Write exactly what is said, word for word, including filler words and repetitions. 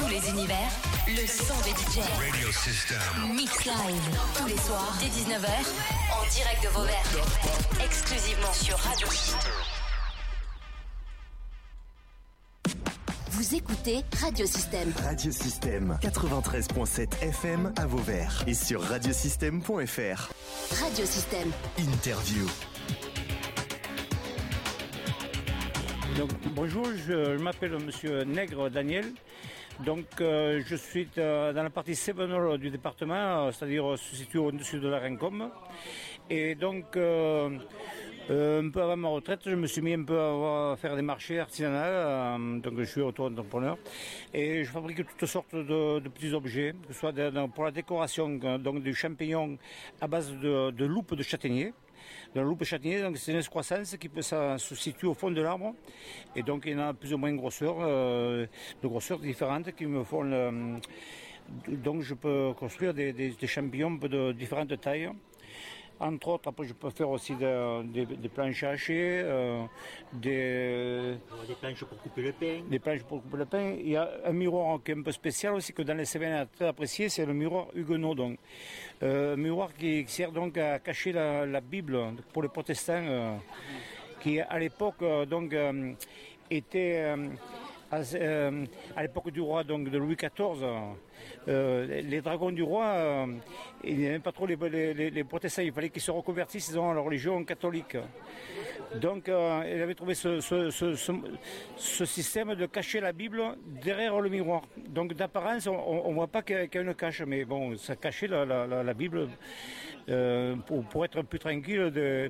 Tous les univers, le son des D J. Radio System. Mix live. Tous les soirs, dès dix-neuf heures, en direct de Vauvert. Exclusivement sur Radio System. Vous écoutez Radio System. Radio System, quatre-vingt-treize virgule sept F M à Vauvert et sur radiosystème point F R. Radio System. Interview. Donc, bonjour, je, je m'appelle Monsieur Nègre Daniel. Donc, euh, je suis euh, dans la partie Cévenol du département, euh, c'est-à-dire se situe au-dessus de la Rincombe. Et donc, euh, euh, un peu avant ma retraite, je me suis mis un peu à, à faire des marchés artisanaux. Euh, donc, je suis auto-entrepreneur et je fabrique toutes sortes de, de petits objets, que ce soit de, de, pour la décoration, donc du champignon à base de, de loupe de châtaignier. De la loupe châtaignier, donc c'est une excroissance qui peut, ça, se situe au fond de l'arbre. Et donc il y en a plus ou moins de grosseur, euh, de grosseurs différentes qui me font le, donc je peux construire des, des, des champignons de différentes tailles. Entre autres, après je peux faire aussi de, des, des planches à hacher, euh, des, des planches pour couper le pain. Des planches pour couper le pain. Il y a un miroir qui est un peu spécial aussi, que dans les Cévennes très apprécié, c'est le miroir huguenot. Donc. Euh, un miroir qui, qui sert donc à cacher la, la Bible pour les protestants, euh, qui à l'époque euh, donc euh, était euh, à, euh, à l'époque du roi donc de Louis quatorze. Euh, les dragons du roi, euh, ils n'aimaient pas trop les, les, les protestants, il fallait qu'ils se reconvertissent dans la religion catholique. Donc euh, il avait trouvé ce, ce, ce, ce, ce système de cacher la Bible derrière le miroir. Donc d'apparence, on ne voit pas qu'il y, a, qu'il y a une cache, mais bon, ça cachait la, la, la, la Bible euh, pour, pour être plus tranquille de,